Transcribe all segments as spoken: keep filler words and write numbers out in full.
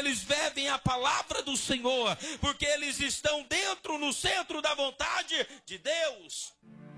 eles vivem a palavra do Senhor, porque eles estão dentro, no centro da vontade de Deus.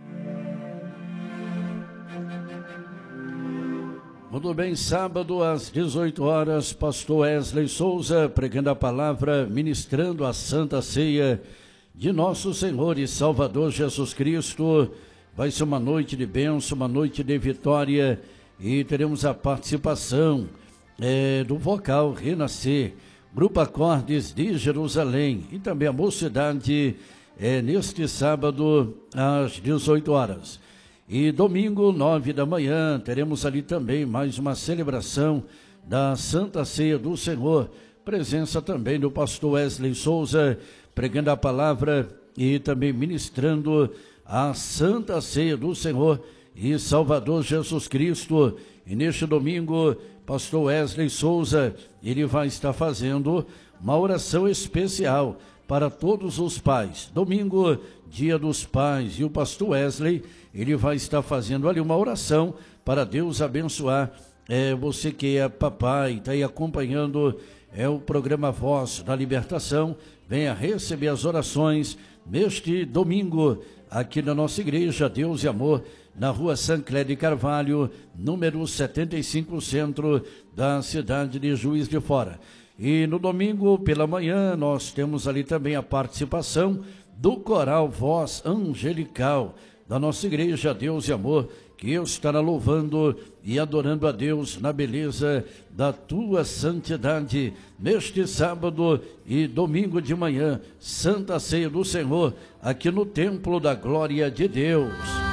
Muito bem, sábado às dezoito horas, pastor Wesley Souza pregando a palavra, ministrando a Santa Ceia de nosso Senhor e Salvador Jesus Cristo. Vai ser uma noite de bênção, uma noite de vitória, e teremos a participação é, do vocal Renascer, Grupo Acordes de Jerusalém, e também a mocidade é, neste sábado às dezoito horas. E domingo, nove da manhã, teremos ali também mais uma celebração da Santa Ceia do Senhor. Presença também do pastor Wesley Souza, pregando a palavra e também ministrando a Santa Ceia do Senhor e Salvador Jesus Cristo. E neste domingo, pastor Wesley Souza, ele vai estar fazendo uma oração especial para todos os pais. Domingo, dia dos pais, e o pastor Wesley, ele vai estar fazendo ali uma oração para Deus abençoar é, você que é papai, está aí acompanhando é, o programa Voz da Libertação. Venha receber as orações neste domingo, aqui na nossa igreja Deus e Amor, na rua Sancler de Carvalho, número setenta e cinco, centro da cidade de Juiz de Fora. E no domingo, pela manhã, nós temos ali também a participação do coral Voz Angelical, da nossa igreja Deus e Amor, que eu estará louvando e adorando a Deus na beleza da tua santidade, neste sábado e domingo de manhã, Santa Ceia do Senhor, aqui no Templo da Glória de Deus.